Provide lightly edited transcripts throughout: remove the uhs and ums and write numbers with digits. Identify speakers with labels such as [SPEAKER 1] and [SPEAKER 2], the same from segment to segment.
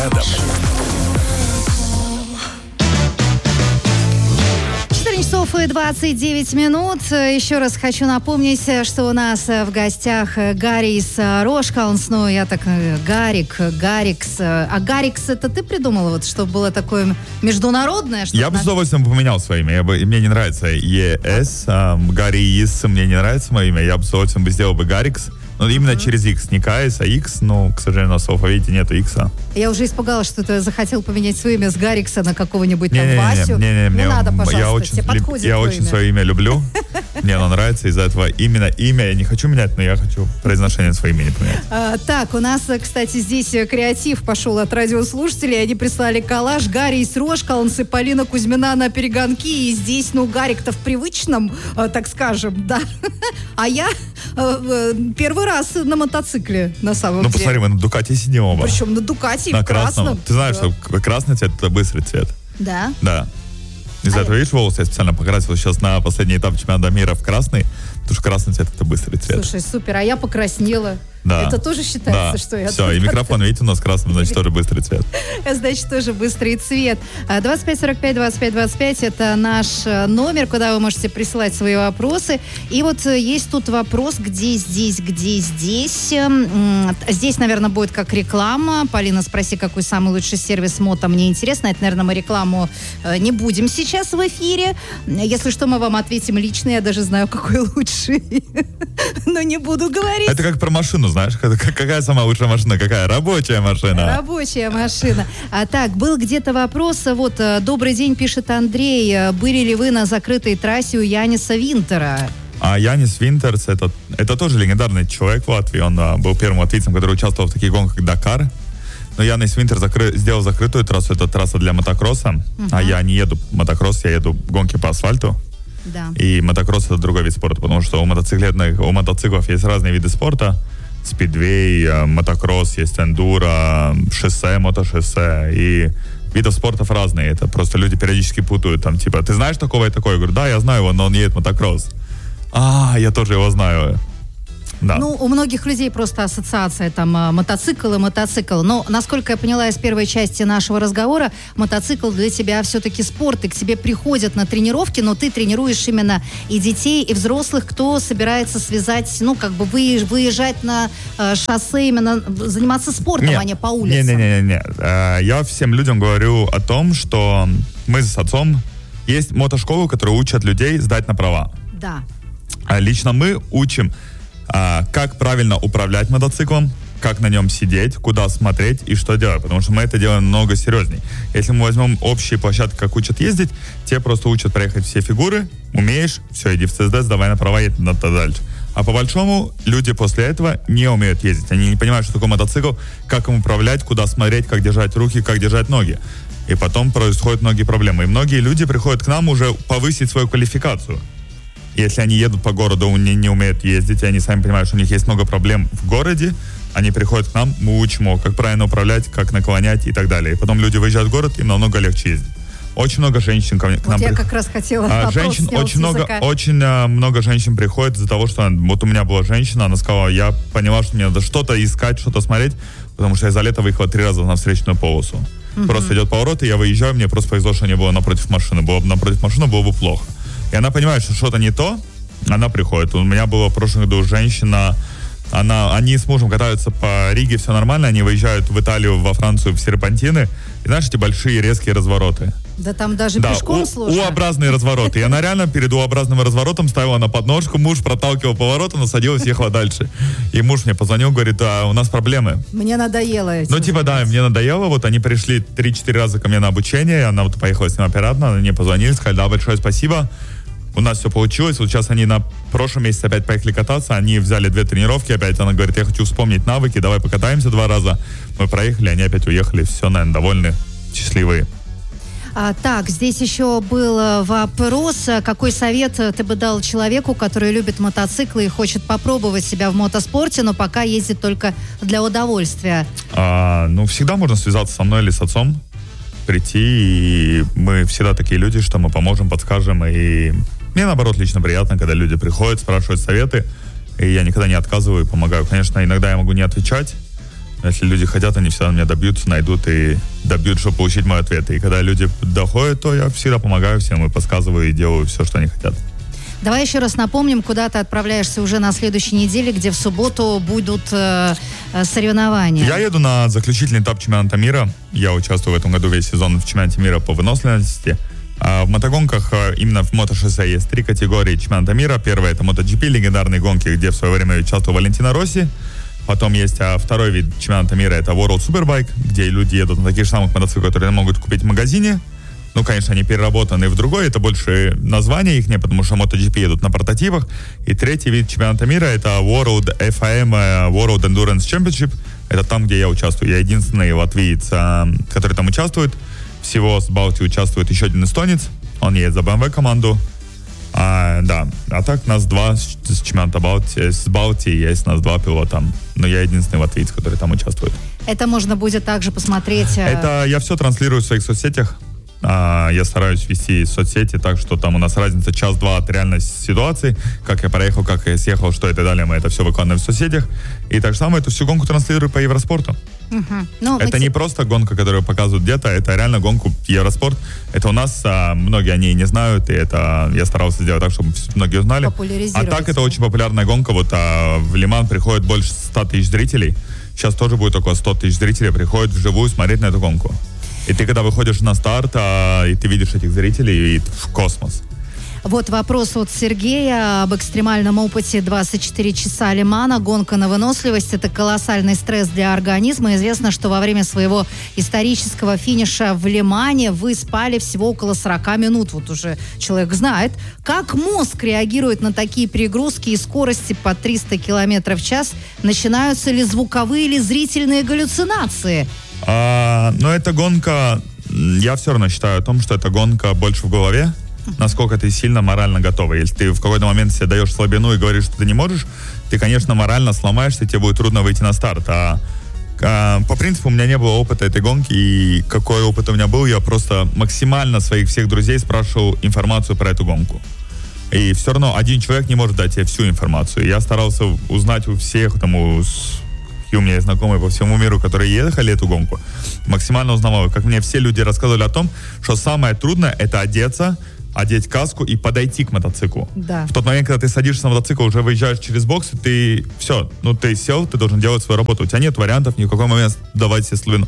[SPEAKER 1] рядом.
[SPEAKER 2] 4 часов и 29 минут. Еще раз хочу напомнить, что у нас в гостях Гаррис Рошкалнс. Ну, я так... Гаррикс. А Гаррикс это ты придумала, вот, чтобы было такое международное?
[SPEAKER 3] Я бы с удовольствием поменял свое имя. Мне не нравится ЕС. Гаррис мне не нравится мое имя. Я бы с удовольствием сделал бы Гаррикс. Но именно через X, не КС, а X, но, к сожалению, у нас в алфавите нету X.
[SPEAKER 2] Я уже испугалась, что ты захотел поменять свое имя с Гаррикса на какого-нибудь там Васю.
[SPEAKER 3] Не
[SPEAKER 2] надо, пожалуйста, тебе подходит
[SPEAKER 3] Я очень свое имя люблю. Мне оно нравится, из-за этого именно имя я не хочу менять, но я хочу произношение своего имени поменять.
[SPEAKER 2] Так, у нас, кстати, здесь креатив пошел от радиослушателей. Они прислали коллаж. Гаррис Рошкалнс и Полина Кузьмина на перегонки. И здесь, Гарик-то в привычном, так скажем, да. А я первый раз на мотоцикле, на самом деле.
[SPEAKER 3] Посмотри, мы на Дукате сидим оба.
[SPEAKER 2] Причем на Дукате и
[SPEAKER 3] на
[SPEAKER 2] в красном.
[SPEAKER 3] Ты знаешь, что красный цвет — это быстрый цвет.
[SPEAKER 2] Да?
[SPEAKER 3] Да. Из-за этого, видишь, волосы я специально покрасил сейчас на последний этап чемпионата мира в красный, потому что красный цвет — это быстрый цвет.
[SPEAKER 2] Слушай, супер, а я покраснела.
[SPEAKER 3] Да.
[SPEAKER 2] Это тоже считается,
[SPEAKER 3] да.
[SPEAKER 2] что я...
[SPEAKER 3] Все, и микрофон, видите, у нас красный, значит, тоже быстрый цвет.
[SPEAKER 2] Значит, тоже быстрый цвет. 2545-2525 это наш номер, куда вы можете присылать свои вопросы. И вот есть тут вопрос, где здесь. Здесь, наверное, будет как реклама. Полина, спроси, какой самый лучший сервис мото. Мне интересно. Это, наверное, мы рекламу не будем сейчас в эфире. Если что, мы вам ответим лично. Я даже знаю, какой лучший. Но не буду говорить.
[SPEAKER 3] Это как про машину, знаешь, какая самая лучшая машина? Какая? Рабочая машина.
[SPEAKER 2] Рабочая машина. Так, был где-то вопрос. Вот, добрый день, пишет Андрей. Были ли вы на закрытой трассе у Яниса Винтера?
[SPEAKER 3] А Янис Винтерс, это тоже легендарный человек в Латвии. Он был первым латвийцем, который участвовал в таких гонках, как Дакар. Но Янис Винтер сделал закрытую трассу. Это трасса для мотокросса. А я не еду мотокросс, я еду гонки по асфальту.
[SPEAKER 2] Да.
[SPEAKER 3] И мотокросс — это другой вид спорта, потому что у мотоциклов есть разные виды спорта. Спидвей, мотокросс, есть эндуро, шоссе, мотошоссе. И видов спортов разные. Это просто люди периодически путают. Там типа, ты знаешь такого и такого? Я говорю, да, я знаю его, но он едет мотокросс. Я тоже его знаю. Да.
[SPEAKER 2] У многих людей просто ассоциация там мотоцикл и мотоцикл. Но, насколько я поняла из первой части нашего разговора, мотоцикл для тебя все-таки спорт, и к тебе приходят на тренировки, но ты тренируешь именно и детей, и взрослых, кто собирается связать, выезжать на шоссе, именно заниматься спортом, а не по улицам.
[SPEAKER 3] Не. Я всем людям говорю о том, что мы с отцом есть мотошколы, которые учат людей сдать на права.
[SPEAKER 2] Да.
[SPEAKER 3] Лично мы учим, как правильно управлять мотоциклом, как на нем сидеть, куда смотреть и что делать, потому что мы это делаем намного серьезней. Если мы возьмем общие площадки, как учат ездить, те просто учат проехать все фигуры, умеешь, все, иди в ЦСД, сдавай на права, едь дальше. А по большому люди после этого не умеют ездить. Они не понимают, что такое мотоцикл, как им управлять, куда смотреть, как держать руки, как держать ноги. И потом происходят многие проблемы. И многие люди приходят к нам уже повысить свою квалификацию. Если они едут по городу, не умеют ездить, и они сами понимают, что у них есть много проблем в городе, они приходят к нам, мы учим его, как правильно управлять, как наклонять и так далее. И потом люди выезжают в город, им намного легче ездить. Очень много женщин ко мне.
[SPEAKER 2] Я как раз хотела вопрос снять с языка.
[SPEAKER 3] Очень много женщин приходит из-за того, что вот у меня была женщина, она сказала, я поняла, что мне надо что-то искать, что-то смотреть, потому что я за лето выехала 3 раза на встречную полосу. Просто идет поворот, и я выезжаю, мне просто повезло, что не было напротив машины. Было бы напротив машины, было бы плохо. И она понимает, что что-то не то, она приходит. У меня была в прошлом году женщина, они с мужем катаются по Риге, все нормально, они выезжают в Италию, во Францию, в серпантины, и знаешь, эти большие резкие развороты.
[SPEAKER 2] Да там даже пешком сложно.
[SPEAKER 3] У-образные развороты. И она реально перед У-образным разворотом ставила на подножку, муж проталкивал поворот, она садилась, ехала дальше. И муж мне позвонил, говорит, у нас проблемы.
[SPEAKER 2] Мне надоело этим.
[SPEAKER 3] Мне надоело. Вот они пришли 3-4 раза ко мне на обучение, она вот поехала с ним обратно, они мне позвонили, сказали, да, большое спасибо. У нас все получилось. Вот сейчас они на прошлом месяце опять поехали кататься. Они взяли 2 тренировки опять. Она говорит, я хочу вспомнить навыки, давай покатаемся 2 раза. Мы проехали, они опять уехали. Все, наверное, довольны, счастливые.
[SPEAKER 2] Так, здесь еще был вопрос. Какой совет ты бы дал человеку, который любит мотоциклы и хочет попробовать себя в мотоспорте, но пока ездит только для удовольствия?
[SPEAKER 3] Всегда можно связаться со мной или с отцом, прийти, и мы всегда такие люди, что мы поможем, подскажем, и мне, наоборот, лично приятно, когда люди приходят, спрашивают советы, и я никогда не отказываю и помогаю. Конечно, иногда я могу не отвечать, Если люди хотят, они всегда меня добьются, найдут и добьют, чтобы получить мой ответ. И когда люди доходят, то я всегда помогаю всем и подсказываю, и делаю все, что они хотят.
[SPEAKER 2] Давай еще раз напомним, куда ты отправляешься уже на следующей неделе, где в субботу будут соревнования.
[SPEAKER 3] Я еду на заключительный этап чемпионата мира. Я участвую в этом году весь сезон в чемпионате мира по выносливости. В мотогонках именно в мотошоссе есть 3 категории чемпионата мира. Первая — это MotoGP, легендарные гонки, где в свое время участвовал Валентино Росси. Потом есть второй вид чемпионата мира, это World Superbike, где люди едут на таких же самых мотоциклах, которые могут купить в магазине. Ну, конечно, они переработаны в другой, это больше название их, потому что MotoGP едут на прототипах. И третий вид чемпионата мира — это World FIM, World Endurance Championship. Это там, где я участвую. Я единственный латвиец, который там участвует. Всего с Балтии участвует еще один эстонец. Он едет за BMW команду. Да. А так нас 2 с чемпионата Балтии. С Балтии есть нас 2 пилота. Но я единственный латвиец, который там участвует.
[SPEAKER 2] Это можно будет также посмотреть.
[SPEAKER 3] Это я все транслирую в своих соцсетях. Я стараюсь вести соцсети так, что там у нас разница час-два от реальной ситуации, как я проехал, как я съехал, что и так далее. Мы это все выкладываем в соцсетях. И так же самое эту всю гонку транслирую по Евроспорту. Это не просто гонка, которую показывают где-то, это реально гонку Евроспорт. Это у нас, многие о ней не знают, и это я старался сделать так, чтобы многие узнали. А так это очень популярная гонка. Вот в Лиман приходит больше 100 тысяч зрителей. Сейчас тоже будет около 100 тысяч зрителей приходят вживую смотреть на эту гонку. И ты, когда выходишь на старт, и ты видишь этих зрителей, и в космос.
[SPEAKER 2] Вот вопрос от Сергея об экстремальном опыте 24 часа Лимана. Гонка на выносливость – это колоссальный стресс для организма. Известно, что во время своего исторического финиша в Лимане вы спали всего около 40 минут. Вот уже человек знает. Как мозг реагирует на такие перегрузки и скорости по 300 км в час? Начинаются ли звуковые или зрительные галлюцинации?
[SPEAKER 3] Но эта гонка, я все равно считаю о том, что эта гонка больше в голове, насколько ты сильно морально готова. Если ты в какой-то момент себе даешь слабину и говоришь, что ты не можешь, ты, конечно, морально сломаешься, тебе будет трудно выйти на старт. По принципу у меня не было опыта этой гонки, и какой опыт у меня был, я просто максимально своих всех друзей спрашивал информацию про эту гонку. И все равно один человек не может дать тебе всю информацию. Я старался узнать у всех, у меня есть знакомые по всему миру, которые ехали эту гонку, максимально узнавал, как мне все люди рассказывали о том, что самое трудное — это одеть каску и подойти к мотоциклу.
[SPEAKER 2] Да.
[SPEAKER 3] В тот момент, когда ты садишься на мотоцикл, уже выезжаешь через бокс, ты сел, ты должен делать свою работу. У тебя нет вариантов ни в какой момент давать себе слабину.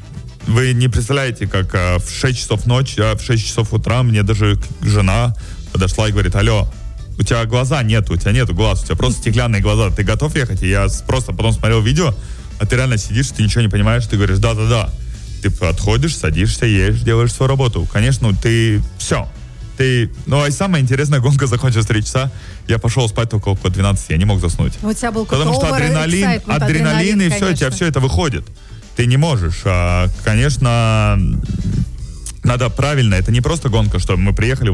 [SPEAKER 3] Вы не представляете, как в 6 часов ночи, в 6 часов утра мне даже жена подошла и говорит: алло, у тебя глаза нету, у тебя нету глаз, у тебя просто стеклянные глаза, ты готов ехать? И я просто потом смотрел видео, а ты реально сидишь, ты ничего не понимаешь, ты говоришь: да-да-да. Ты подходишь, садишься, едешь, делаешь свою работу. Конечно, ты все. И самая интересная гонка закончилась в 3 часа. Я пошел спать только около 12, я не мог заснуть.
[SPEAKER 2] У тебя был
[SPEAKER 3] потому что адреналин и все, у тебя все это выходит. Ты не можешь. Конечно, надо правильно, это не просто гонка, что мы приехали,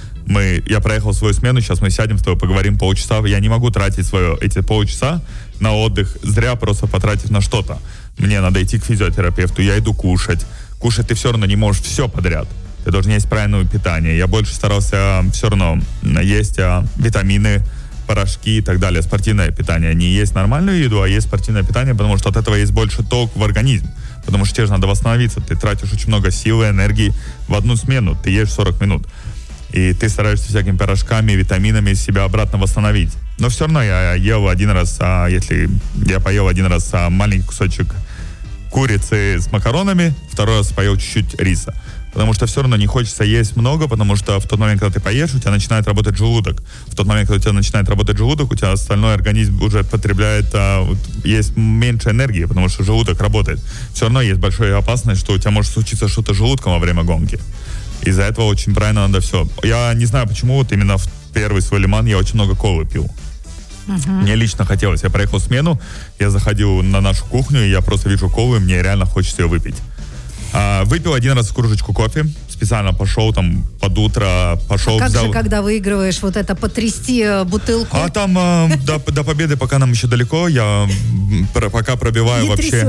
[SPEAKER 3] я проехал свою смену, сейчас мы сядем с тобой, поговорим полчаса. Я не могу тратить эти полчаса на отдых, зря просто потратив на что-то. Мне надо идти к физиотерапевту, я иду кушать. Кушать ты все равно не можешь все подряд. Ты должен есть правильное питание. Я больше старался все равно есть витамины, порошки и так далее, спортивное питание. Не есть нормальную еду, а есть спортивное питание, потому что от этого есть больше толк в организм. Потому что тебе же надо восстановиться. Ты тратишь очень много силы, энергии в одну смену. Ты ешь 40 минут. И ты стараешься всякими порошками, витаминами себя обратно восстановить. Но все равно я ел один раз, я поел один раз маленький кусочек курицы с макаронами, второй раз поел чуть-чуть риса. Потому что все равно не хочется есть много, потому что в тот момент, когда ты поешь, у тебя начинает работать желудок. В тот момент, когда у тебя начинает работать желудок, у тебя остальной организм уже потребляет, есть меньше энергии, потому что желудок работает. Все равно есть большая опасность, что у тебя может случиться что-то с желудком во время гонки. Из-за этого очень правильно надо все. Я не знаю, почему именно в первый свой Лиман я очень много колы пил. Мне лично хотелось. Я проехал смену, я заходил на нашу кухню, и я просто вижу колу, и мне реально хочется ее выпить. Выпил один раз кружечку кофе, специально пошел под утро,
[SPEAKER 2] как же, когда выигрываешь, это потрясти бутылку?
[SPEAKER 3] Там до победы пока нам еще далеко, я пока пробиваю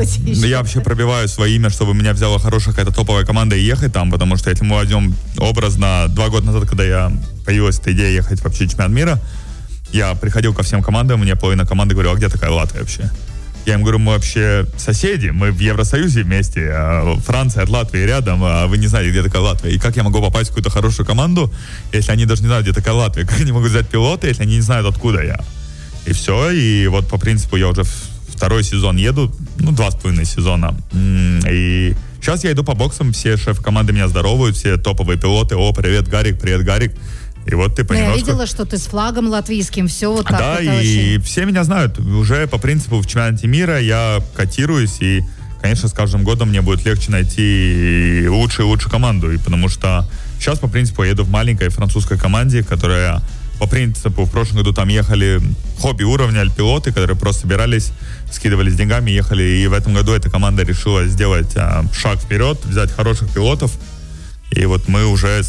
[SPEAKER 3] я вообще пробиваю свое имя, чтобы меня взяла хорошая какая-то топовая команда и ехать там, потому что если мы возьмем образно 2 года назад, когда появилась эта идея ехать вообще в чемпионат мира, я приходил ко всем командам, мне половина команды говорила: а где такая Латвия вообще? Я им говорю, мы вообще соседи, мы в Евросоюзе вместе, Франция от Латвии рядом, а вы не знаете, где такая Латвия. И как я могу попасть в какую-то хорошую команду, если они даже не знают, где такая Латвия? Как они могут взять пилота, если они не знают, откуда я? И все, и вот по принципу я уже второй сезон еду, 2,5 сезона. И сейчас я иду по боксам, все шеф-команды меня здоровают, все топовые пилоты. О, привет, Гарик. И вот ты понемножку...
[SPEAKER 2] Я видела, что ты с флагом латвийским, все вот так.
[SPEAKER 3] Да, и все меня знают. Уже по принципу в чемпионате мира я котируюсь, и, конечно, с каждым годом мне будет легче найти лучшую команду. И потому что сейчас, по принципу, я еду в маленькой французской команде, которая, по принципу, в прошлом году там ехали хобби уровня пилоты, которые просто собирались, скидывались деньгами, ехали. И в этом году эта команда решила сделать шаг вперед, взять хороших пилотов. И вот мы уже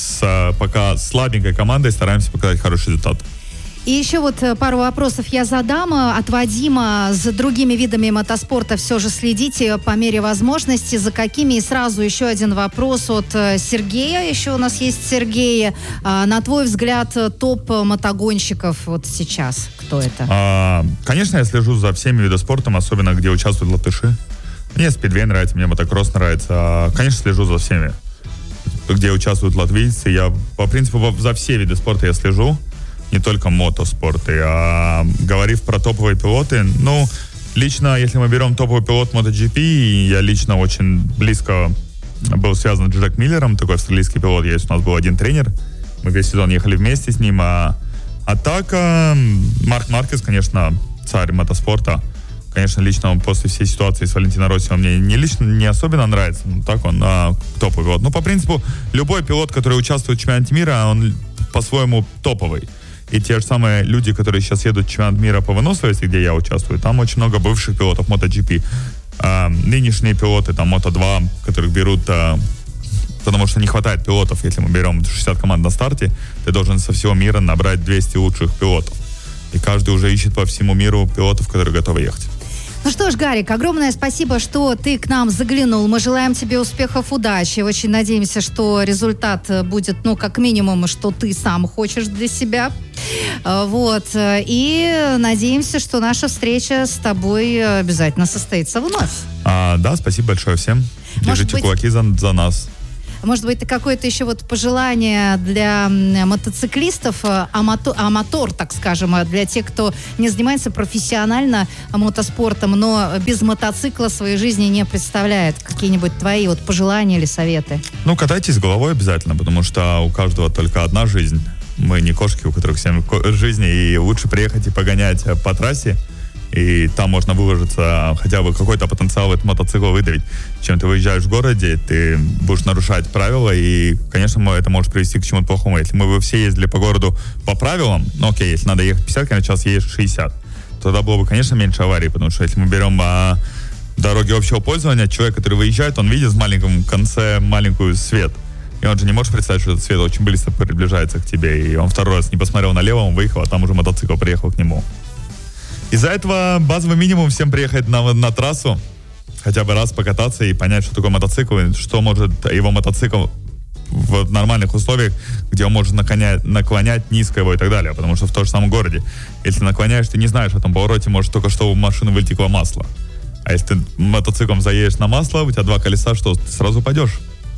[SPEAKER 3] пока слабенькой командой стараемся показать хороший результат.
[SPEAKER 2] И еще вот пару вопросов я задам. От Вадима: за другими видами мотоспорта все же следите по мере возможности. За какими? И сразу еще один вопрос от Сергея. Еще у нас есть Сергей. На твой взгляд, топ мотогонщиков вот сейчас? Кто это?
[SPEAKER 3] Конечно, я слежу за всеми видами спорта, особенно где участвуют латыши. Мне спидвей нравится, мне мотокросс нравится. Конечно, слежу за всеми, где участвуют латвийцы. Я, по принципу, за все виды спорта я слежу, не только мотоспорты. А говорив про топовые пилоты, лично, если мы берем топовый пилот MotoGP, я лично очень близко был связан с Джек Миллером, такой австралийский пилот. У нас был один тренер, мы весь сезон ехали вместе с ним. А так, Марк Маркес, конечно, царь мотоспорта. Конечно, лично он после всей ситуации с Валентино Росси он мне не особенно нравится, так он топовый пилот. По принципу, любой пилот, который участвует в чемпионате мира, он по-своему топовый. И те же самые люди, которые сейчас едут в чемпионат мира по выносливости, где я участвую, там очень много бывших пилотов MotoGP. Нынешние пилоты, там, Moto2, которых берут, потому что не хватает пилотов. Если мы берем 60 команд на старте, ты должен со всего мира набрать 200 лучших пилотов. И каждый уже ищет по всему миру пилотов, которые готовы ехать.
[SPEAKER 2] Ну что ж, Гарик, огромное спасибо, что ты к нам заглянул. Мы желаем тебе успехов, удачи. Очень надеемся, что результат будет, как минимум, что ты сам хочешь для себя. Вот. И надеемся, что наша встреча с тобой обязательно состоится вновь.
[SPEAKER 3] Да, спасибо большое всем. Держите кулаки за нас.
[SPEAKER 2] Может быть, какое-то еще вот пожелание для мотоциклистов, аматор, так скажем, для тех, кто не занимается профессионально мотоспортом, но без мотоцикла своей жизни не представляет. Какие-нибудь твои вот пожелания или советы?
[SPEAKER 3] Катайтесь головой обязательно, потому что у каждого только одна жизнь. Мы не кошки, у которых 7 жизней, и лучше приехать и погонять по трассе, и там можно выложиться, хотя бы какой-то потенциал этот мотоцикл выдавить. Чем ты выезжаешь в городе, ты будешь нарушать правила, и, конечно, это может привести к чему-то плохому. Если мы бы все ездили по городу по правилам, окей, если надо ехать 50 км в час, едешь 60, тогда было бы, конечно, меньше аварий, потому что если мы берем дороги общего пользования, человек, который выезжает, он видит в маленьком конце маленькую свет. И он же не может представить, что этот свет очень быстро приближается к тебе, и он второй раз не посмотрел налево, он выехал, а там уже мотоцикл приехал к нему. Из-за этого базовый минимум всем приехать на трассу, хотя бы раз покататься и понять, что такое мотоцикл, и что может его мотоцикл в нормальных условиях, где он может наклонять низко его и так далее. Потому что в том же самом городе, если наклоняешь, ты не знаешь, в этом повороте может только что у машины вытекло масло. А если ты мотоциклом заедешь на масло, у тебя 2 колеса, что ты сразу упадешь.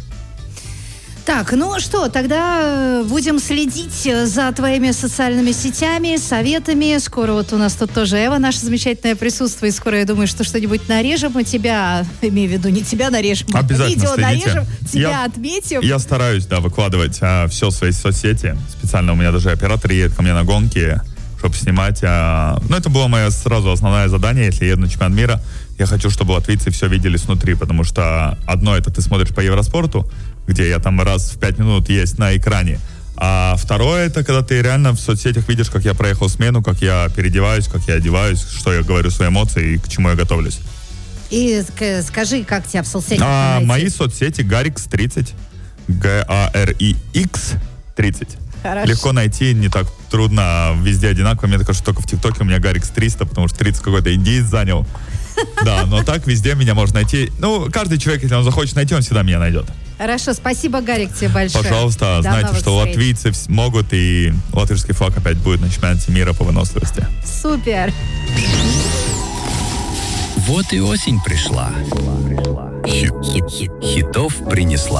[SPEAKER 2] Так, что, тогда будем следить за твоими социальными сетями, советами. Скоро вот у нас тут тоже Эва, наша замечательная, присутствует. Скоро, я думаю, что что-нибудь нарежем. Мы тебя, имею в виду, не тебя нарежем,
[SPEAKER 3] обязательно
[SPEAKER 2] видео
[SPEAKER 3] следите.
[SPEAKER 2] Нарежем, тебя отметим. Я
[SPEAKER 3] стараюсь, выкладывать все в свои соцсети. Специально у меня даже оператор едет ко мне на гонки, чтобы снимать. Это было мое сразу основное задание, если я еду на чемпионат мира. Я хочу, чтобы латвийцы все видели снутри, потому что одно это ты смотришь по Евроспорту, где я там раз в 5 минут есть на экране. А второе, это когда ты реально в соцсетях видишь, как я проехал смену, как я переодеваюсь, как я одеваюсь, что я говорю, свои эмоции и к чему я готовлюсь.
[SPEAKER 2] И скажи, как тебя в соцсетях найти?
[SPEAKER 3] Мои соцсети Garix30, Garix 30.
[SPEAKER 2] Хорошо.
[SPEAKER 3] Легко найти, не так трудно, везде одинаково. Мне кажется, только в ТикТоке у меня Garix 300, потому что 30 какой-то индиец занял. Да, но так везде меня можно найти. Каждый человек, если он захочет найти, он всегда меня найдет.
[SPEAKER 2] Хорошо, спасибо, Гарик, тебе большое.
[SPEAKER 3] Пожалуйста, знайте, что латвийцы могут, и латышский флаг опять будет на чемпионате мира по выносливости.
[SPEAKER 2] Супер!
[SPEAKER 1] Вот и осень пришла. Хитов принесла.